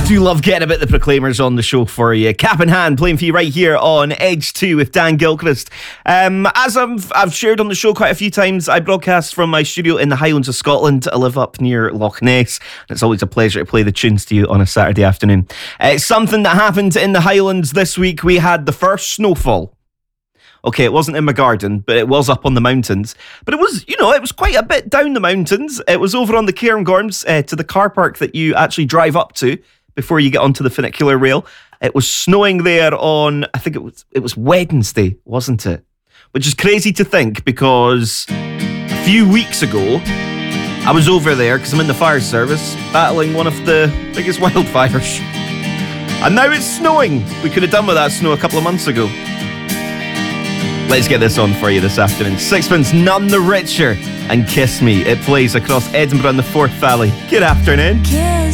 Do love getting a bit of the Proclaimers on the show for you. Cap in hand, playing for you right here on Edge 2 with Dan Gilchrist. As I've shared on the show quite a few times, I broadcast from my studio in the Highlands of Scotland. I live up near Loch Ness, and it's always a pleasure to play the tunes to you on a Saturday afternoon. It's something that happened in the Highlands this week. We had the first snowfall. Okay, it wasn't in my garden, but it was up on the mountains. But it was, it was quite a bit down the mountains. It was over on the Cairngorms to the car park that you actually drive up to before you get onto the funicular rail. It was snowing there on, I think it was Wednesday, wasn't it? Which is crazy to think because a few weeks ago, I was over there because I'm in the fire service battling one of the biggest wildfires. And now it's snowing. We could have done with that snow a couple of months ago. Let's get this on for you this afternoon. Sixpence, None the Richer, and Kiss Me. It plays across Edinburgh and the Forth Valley. Good afternoon. Kiss